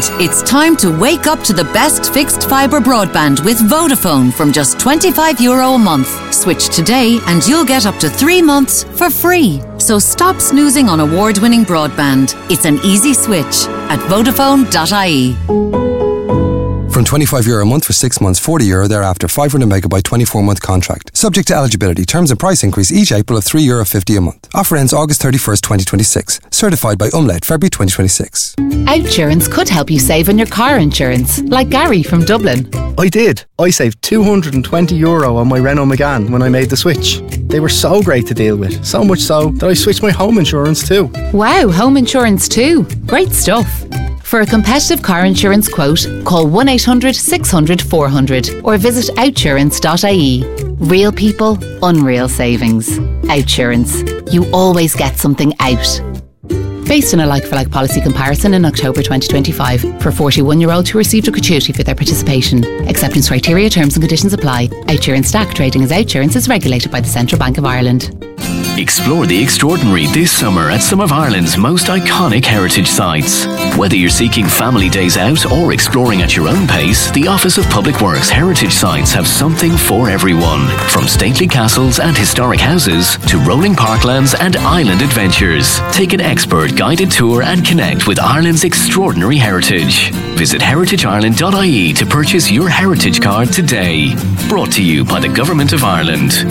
Ireland. It's time to wake up to the best fixed fibre broadband with Vodafone from just €25 a month. Switch today and you'll get up to 3 months for free. So stop snoozing on award-winning broadband. It's an easy switch at Vodafone.ie. From €25 a month for 6 months, €40 thereafter, 500 megabyte 24-month contract. Subject to eligibility. Terms and price increase each April of €3.50 a month. Offer ends August 31st, 2026. Certified by Umlaut, February 2026. Outsurance could help you save on your car insurance, like Gary from Dublin. I did. I saved €220 on my Renault Megane when I made the switch. They were so great to deal with, so much so that I switched my home insurance too. Wow, home insurance too. Great stuff. For a competitive car insurance quote, call 1-800-600-400 or visit outsurance.ie. Real people, unreal savings. Outsurance. You always get something out. Based on a like-for-like policy comparison in October 2025 for 41-year-olds who received a gratuity for their participation. Acceptance criteria, terms and conditions apply. Outsurance DAC trading as Outsurance is regulated by the Central Bank of Ireland. Explore the extraordinary this summer at some of Ireland's most iconic heritage sites. Whether you're seeking family days out or exploring at your own pace, the Office of Public Works heritage sites have something for everyone. From stately castles and historic houses to rolling parklands and island adventures. Take an expert guided tour and connect with Ireland's extraordinary heritage. Visit heritageireland.ie to purchase your heritage card today. Brought to you by the Government of Ireland.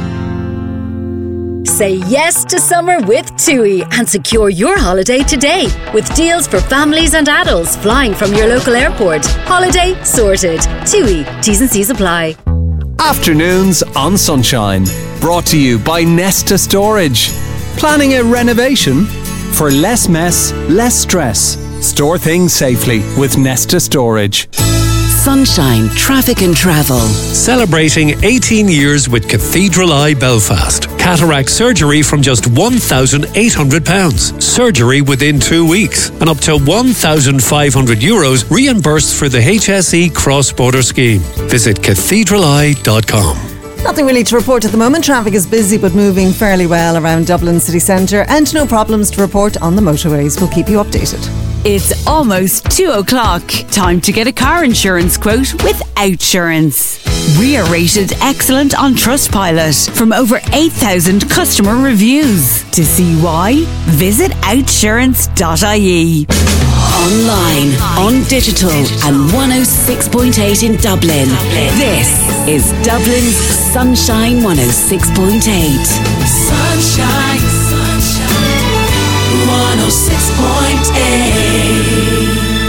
Say yes to summer with TUI and secure your holiday today with deals for families and adults flying from your local airport. Holiday sorted. TUI. T's and C's apply. Afternoons on Sunshine. Brought to you by Nesta Storage. Planning a renovation? For less mess, less stress. Store things safely with Nesta Storage. Sunshine Traffic and Travel. Celebrating 18 years with Cathedral Eye Belfast. Cataract surgery from just £1,800. Surgery within 2 weeks. And up to €1,500 reimbursed for the HSE cross-border scheme. Visit cathedraleye.com. Nothing really to report at the moment. Traffic is busy but moving fairly well around Dublin city centre, and no problems to report on the motorways. We'll keep you updated. It's almost 2 o'clock. Time to get a car insurance quote with Outsurance. We are rated excellent on Trustpilot from over 8,000 customer reviews. To see why, visit outsurance.ie. Online, on digital, and 106.8 in Dublin. This is Dublin's Sunshine 106.8. Sunshine, sunshine, 106.8.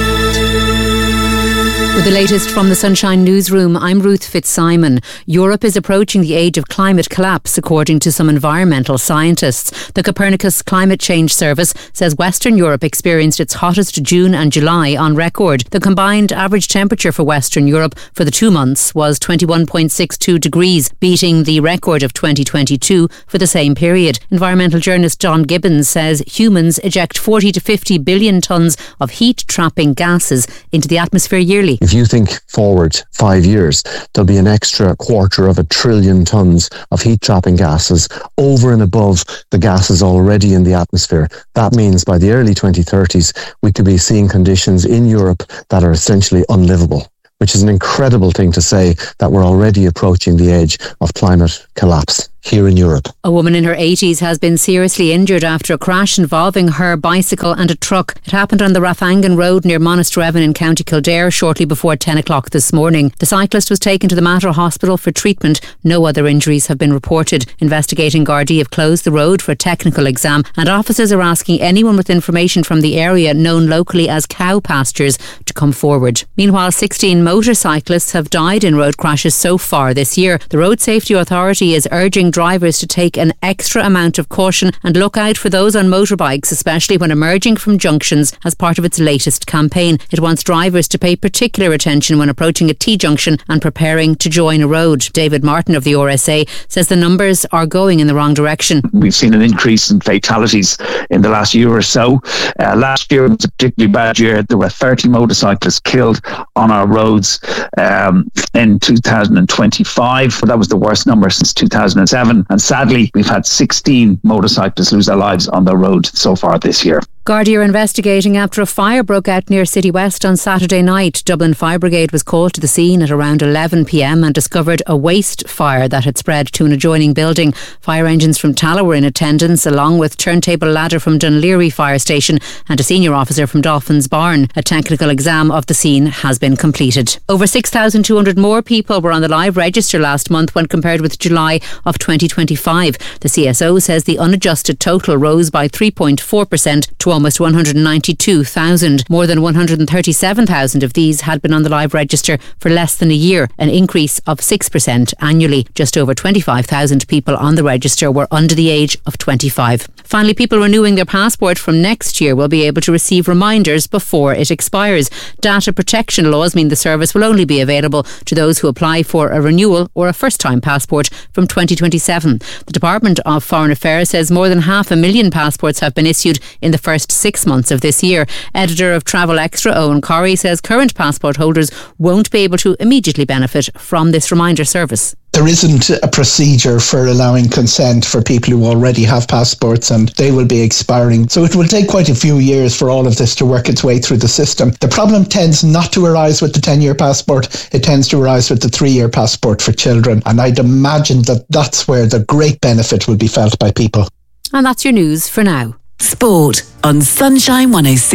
With the latest from the Sunshine Newsroom, I'm Ruth Fitzsimon. Europe is approaching the age of climate collapse, according to some environmental scientists. The Copernicus Climate Change Service says Western Europe experienced its hottest June and July on record. The combined average temperature for Western Europe for the 2 months was 21.62 degrees, beating the record of 2022 for the same period. Environmental journalist John Gibbons says humans eject 40 to 50 billion tonnes of heat-trapping gases into the atmosphere yearly. If you think forward 5 years, there'll be an extra 250 billion tonnes of heat-trapping gases over and above the gases already in the atmosphere. That means by the early 2030s, we could be seeing conditions in Europe that are essentially unlivable, which is an incredible thing to say, that we're already approaching the edge of climate collapse here in Europe. A woman in her 80s has been seriously injured after a crash involving her bicycle and a truck. It happened on the Rathangan Road near Monasterevin in County Kildare shortly before 10 o'clock this morning. The cyclist was taken to the Mater Hospital for treatment. No other injuries have been reported. Investigating Gardaí have closed the road for a technical exam, and officers are asking anyone with information from the area known locally as cow pastures to come forward. Meanwhile, 16 motorcyclists have died in road crashes so far this year. The Road Safety Authority is urging drivers to take an extra amount of caution and look out for those on motorbikes, especially when emerging from junctions, as part of its latest campaign. It wants drivers to pay particular attention when approaching a T-junction and preparing to join a road. David Martin of the RSA says the numbers are going in the wrong direction. We've seen an increase in fatalities in the last year or so. Last year was a particularly bad year. There were 30 motorcyclists killed on our roads in 2025. That was the worst number since 2007. 7. And sadly, we've had 16 motorcyclists lose their lives on the road so far this year. Gardaí are investigating after a fire broke out near City West on Saturday night. Dublin Fire Brigade was called to the scene at around 11 p.m. and discovered a waste fire that had spread to an adjoining building. Fire engines from Tala were in attendance, along with Turntable Ladder from Dunleary Fire Station and a senior officer from Dolphins Barn. A technical exam of the scene has been completed. Over 6,200 more people were on the live register last month when compared with July of 2025. The CSO says the unadjusted total rose by 3.4% to almost 192,000. More than 137,000 of these had been on the live register for less than a year, an increase of 6% annually. Just over 25,000 people on the register were under the age of 25. Finally, people renewing their passport from next year will be able to receive reminders before it expires. Data protection laws mean the service will only be available to those who apply for a renewal or a first-time passport from 2027. The Department of Foreign Affairs says more than 500,000 passports have been issued in the first 6 months of this year. Editor of Travel Extra, Owen Corrie, says current passport holders won't be able to immediately benefit from this reminder service. There isn't a procedure for allowing consent for people who already have passports, and they will be expiring. So it will take quite a few years for all of this to work its way through the system. The problem tends not to arise with the 10-year passport. It tends to arise with the 3-year passport for children. And I'd imagine that that's where the great benefit will be felt by people. And that's your news for now. Sport on Sunshine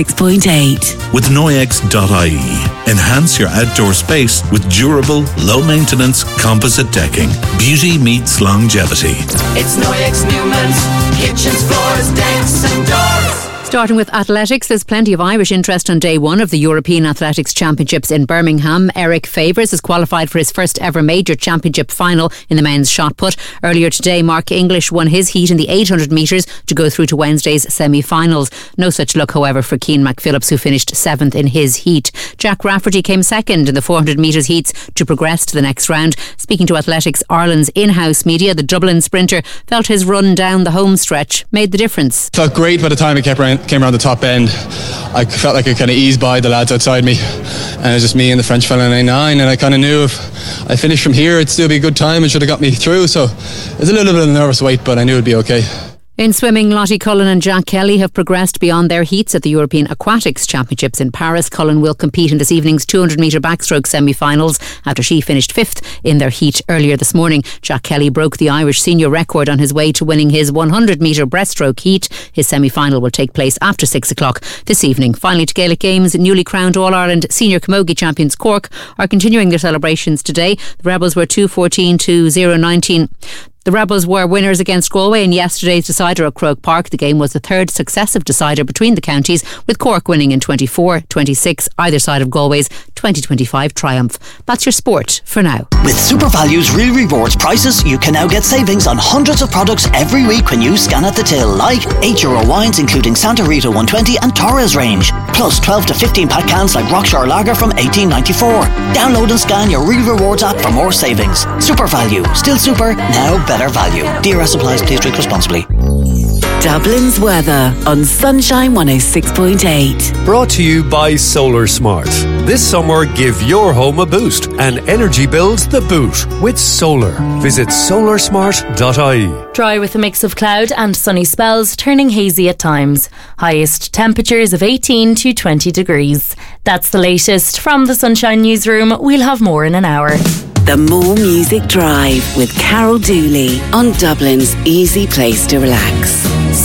106.8. With Noyex.ie. Enhance your outdoor space with durable, low-maintenance composite decking. Beauty meets longevity. It's Noyex Newman's kitchens, floors, decks and doors. Starting with athletics, there's plenty of Irish interest on day one of the European Athletics Championships in Birmingham. Eric Favours has qualified for his first ever major championship final in the men's shot put. Earlier today, Mark English won his heat in the 800 metres to go through to Wednesday's semi-finals. No such luck, however, for Cian McPhillips, who finished 7th in his heat. Jack Rafferty came second in the 400 metres heats to progress to the next round. Speaking to Athletics Ireland's in-house media, the Dublin sprinter felt his run down the home stretch made the difference. Felt great by the time it came around the top end. I felt like I kind of eased by the lads outside me, and it was just me and the French fella in 9, and I kind of knew if I finished from here it'd still be a good time and should have got me through, so it was a little bit of a nervous wait, but I knew it'd be okay. In swimming, Lottie Cullen and Jack Kelly have progressed beyond their heats at the European Aquatics Championships in Paris. Cullen will compete in this evening's 200 metre backstroke semi-finals after she finished 5th in their heat earlier this morning. Jack Kelly broke the Irish senior record on his way to winning his 100 metre breaststroke heat. His semi-final will take place after 6 o'clock this evening. Finally, to Gaelic Games, newly crowned All-Ireland Senior Camogie champions Cork are continuing their celebrations today. The Rebels were 2-14 to 0-19. The Rebels were winners against Galway in yesterday's decider at Croke Park. The game was the third successive decider between the counties, with Cork winning in 24-26, either side of Galway's 2025 triumph. That's your sport for now. With SuperValue's Real Rewards prices, you can now get savings on hundreds of products every week when you scan at the till, like €8 wines including Santa Rita 120 and Torres range, plus 12 to 15 pack cans like Rockshore Lager from $18.94. Download and scan your Real Rewards app for more savings. SuperValue, still super, now better value. DRS applies, please drink responsibly. Dublin's weather on Sunshine 106.8. Brought to you by Solar Smart. This summer, give your home a boost and energy bills the boot with solar. Visit solarsmart.ie. Dry with a mix of cloud and sunny spells, turning hazy at times. Highest temperatures of 18 to 20 degrees. That's the latest from the Sunshine Newsroom. We'll have more in an hour. The More Music Drive with Carol Dooley on Dublin's easy place to relax.